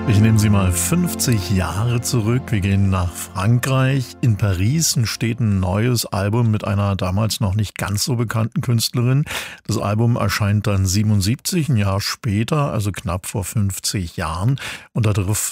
Ich nehme Sie mal 50 Jahre zurück. Wir gehen nach Frankreich. In Paris entsteht ein neues Album mit einer damals noch nicht ganz so bekannten Künstlerin. Das Album erscheint dann 77, ein Jahr später, also knapp vor 50 Jahren. Und darauf